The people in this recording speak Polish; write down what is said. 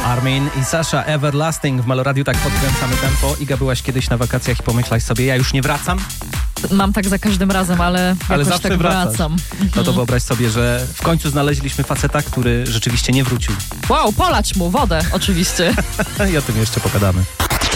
Armin i Sasha Everlasting w Maloradiu. Tak podkręcamy tempo. Iga, byłaś kiedyś na wakacjach i pomyślałaś sobie, ja już nie wracam? Mam tak za każdym razem, ale jakoś zawsze tak wracasz. wracam. No to wyobraź sobie, że w końcu znaleźliśmy faceta, który rzeczywiście nie wrócił. Wow, polać mu wodę oczywiście. I o tym jeszcze pogadamy.